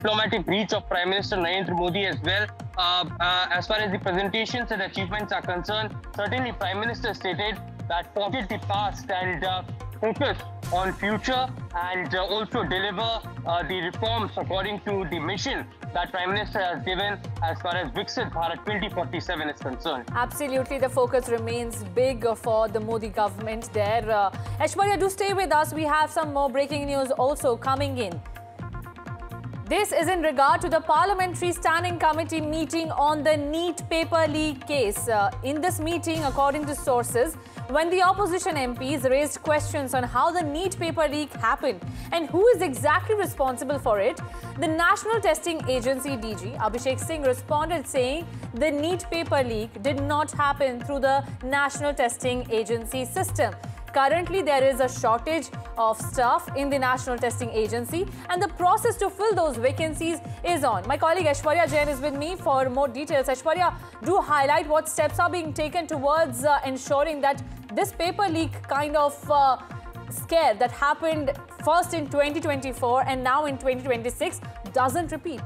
diplomatic reach of Prime Minister Narendra Modi as well. As far as the presentations and achievements are concerned, certainly Prime Minister stated that forget the past and focus on future and also deliver the reforms according to the mission that Prime Minister has given as far as Viksit Bharat 2047 is concerned. Absolutely, the focus remains big for the Modi government there. Aishwarya, do stay with us. We have some more breaking news also coming in. This is in regard to the Parliamentary Standing Committee meeting on the NEET paper leak case. In this meeting, according to sources, when the opposition MPs raised questions on how the NEET paper leak happened and who is exactly responsible for it, the National Testing Agency DG Abhishek Singh responded saying the NEET paper leak did not happen through the National Testing Agency system. Currently, there is a shortage of staff in the National Testing Agency and the process to fill those vacancies is on. My colleague Aishwarya Jain is with me for more details. Aishwarya, do highlight what steps are being taken towards ensuring that this paper leak kind of scare that happened first in 2024 and now in 2026 doesn't repeat.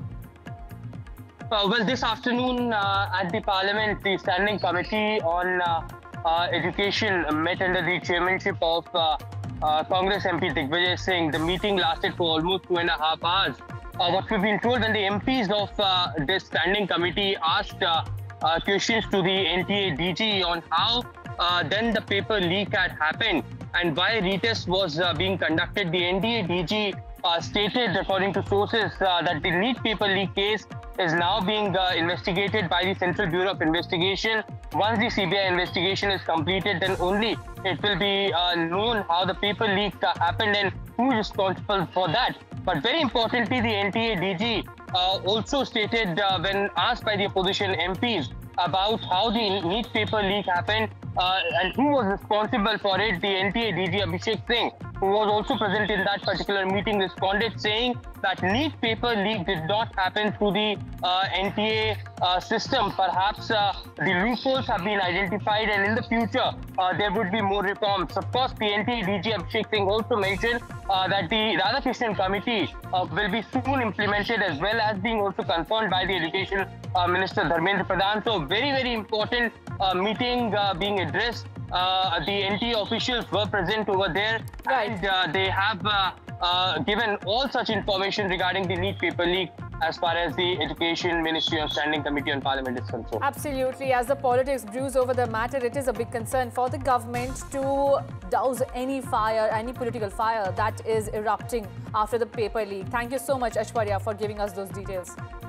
Well, this afternoon at the Parliament, the Standing Committee on Education met under the chairmanship of Congress MP Digvijay Singh. The meeting lasted for almost 2.5 hours. What we've been told when the MPs of this Standing Committee asked questions to the NTA DG on how then the paper leak had happened and why retest was being conducted, the NTA DG stated, according to sources, that the NEET paper leak case is now being investigated by the Central Bureau of Investigation. Once the CBI investigation is completed, then only it will be known how the paper leak happened and who is responsible for that. But very importantly, the NTA DG also stated when asked by the opposition MPs about how the NEET paper leak happened and who was responsible for it, the NTA DG Abhishek Singh, who was also present in that particular meeting, responded saying that NEET paper leak did not happen through the NTA system. Perhaps the loopholes have been identified and in the future there would be more reforms. Of course, the NTA DG Abhishek Singh also mentioned that the Radhakrishnan Committee will be soon implemented as well as being also confirmed by the Education Minister Dharmendra Pradhan. So very, very important meeting being addressed. The NTA officials were present over there and they have given all such information regarding the NEET paper leak as far as the Education Ministry of Standing Committee on Parliament is concerned. Absolutely. As the politics brews over the matter, it is a big concern for the government to douse any fire, any political fire that is erupting after the paper leak. Thank you so much, Aishwarya, for giving us those details.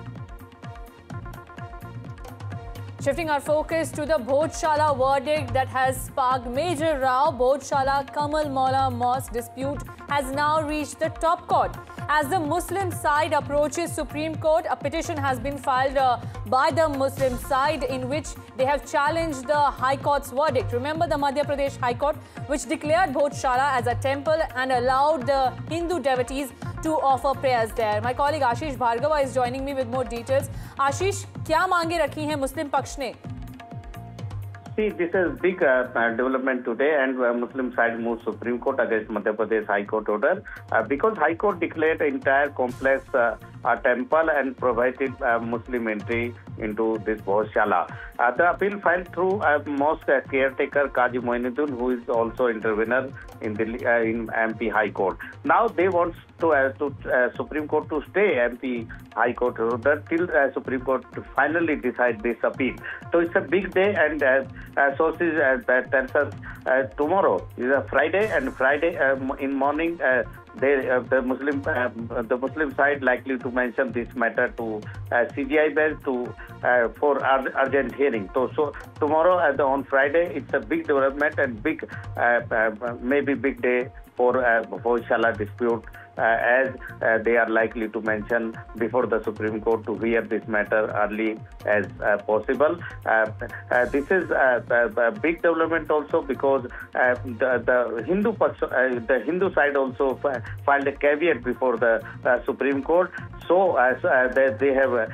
Shifting our focus to the Bhojshala verdict that has sparked major row, Bhojshala Kamal Maula Mosque dispute has now reached the top court. As the Muslim side approaches Supreme Court, a petition has been filed by the Muslim side in which they have challenged the High Court's verdict. Remember the Madhya Pradesh High Court, which declared Bhojshala as a temple and allowed the Hindu devotees to offer prayers there. My colleague Ashish Bhargava is joining me with more details. Ashish, क्या मांगे रखी हैं मुस्लिम पक्ष ने? See, this is big development today, and Muslim side moves Supreme Court against Madhya Pradesh High Court order because High Court declared entire complex a temple and provided Muslim entry into this Bhojshala. The appeal filed through mosque caretaker Qazi Moinuddin, who is also intervener in MP High Court. Now they want to Supreme Court to stay MP High Court order till Supreme Court to finally decide this appeal. So it's a big day, and sources tells us tomorrow is a Friday, and Friday in morning the Muslim side likely to mention this matter to CBI bench for urgent hearing. So tomorrow on Friday it's a big development and big maybe big day for Bhojshala dispute, as they are likely to mention before the Supreme Court to hear this matter early as possible. This is a big development also because the Hindu side also filed a caveat before the Supreme Court. So they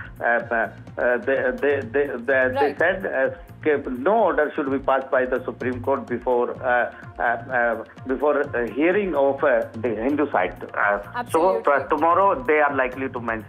said no order should be passed by the Supreme Court before hearing of the Hindu side. So tomorrow they are likely to mention